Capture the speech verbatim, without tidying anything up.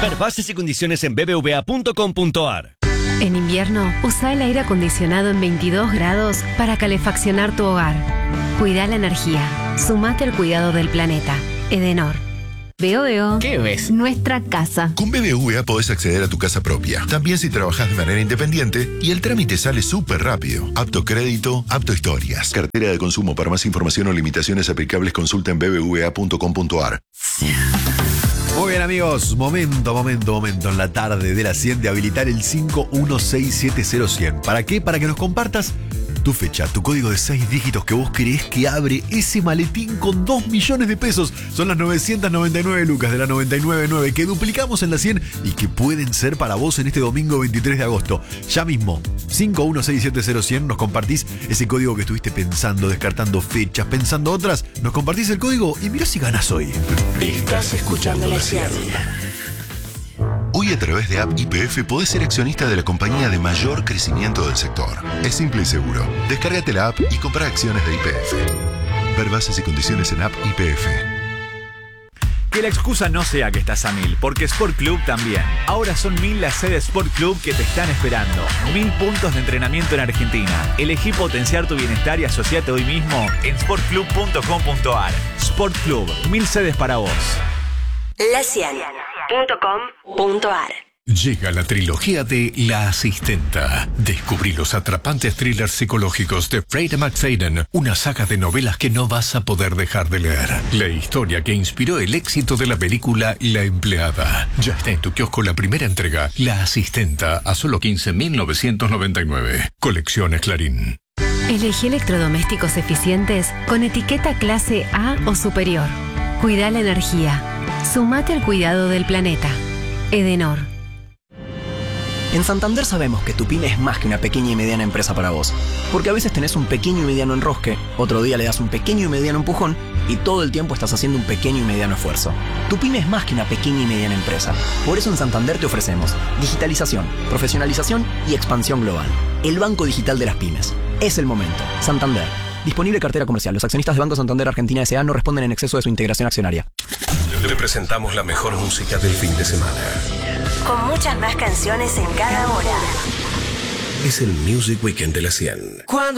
Ver bases y condiciones en b b v a punto com punto a r. En invierno, usa el aire acondicionado en veintidós grados para calefaccionar tu hogar. Cuida la energía. Sumate al cuidado del planeta. Edenor. Veo, veo. ¿Qué ves? Nuestra casa. Con B B V A podés acceder a tu casa propia. También si trabajás de manera independiente y el trámite sale súper rápido. Apto crédito, apto historias. Cartera de consumo. Para más información o limitaciones aplicables consulta en b b v a punto com punto a r. Muy bien, amigos, momento, momento, momento en la tarde de la cien de habilitar el cinco uno seis siete cero cien. ¿Para qué? Para que nos compartas tu fecha, tu código de seis dígitos que vos creés que abre ese maletín con dos millones de pesos. Son las novecientas noventa y nueve lucas de la noventa y nueve nueve que duplicamos en la cien y que pueden ser para vos en este domingo veintitrés de agosto. Ya mismo, cinco uno seis siete cero cien, nos compartís ese código que estuviste pensando, descartando fechas, pensando otras. Nos compartís el código y mirá si ganás hoy. Estás escuchando la cien. Hoy a través de App Y P F podés ser accionista de la compañía de mayor crecimiento del sector. Es simple y seguro. Descárgate la app y compra acciones de Y P F. Ver bases y condiciones en App Y P F. Que la excusa no sea que estás a mil, porque Sport Club también. Ahora son mil las sedes Sport Club que te están esperando. Mil puntos de entrenamiento en Argentina. Elegí potenciar tu bienestar y asociate hoy mismo en sport club punto com punto a r. Sport Club, mil sedes para vos. la cien punto com punto a r. Llega la trilogía de La Asistenta. Descubrí los atrapantes thrillers psicológicos de Freida McFadden, una saga de novelas que no vas a poder dejar de leer. La historia que inspiró el éxito de la película La Empleada. Ya está en tu kiosco la primera entrega, La Asistenta, a solo quince mil novecientos noventa y nueve. Colecciones Clarín. Elegí electrodomésticos eficientes con etiqueta clase A o superior. Cuida la energía. Sumate al cuidado del planeta. Edenor. En Santander sabemos que tu pyme es más que una pequeña y mediana empresa para vos. Porque a veces tenés un pequeño y mediano enrosque, otro día le das un pequeño y mediano empujón y todo el tiempo estás haciendo un pequeño y mediano esfuerzo. Tu pyme es más que una pequeña y mediana empresa. Por eso en Santander te ofrecemos digitalización, profesionalización y expansión global. El banco digital de las pymes. Es el momento. Santander. Disponible cartera comercial. Los accionistas de Banco Santander Argentina S A no responden en exceso de su integración accionaria. Te presentamos la mejor música del fin de semana. Con muchas más canciones en cada hora. Es el Music Weekend de la cien. Cuando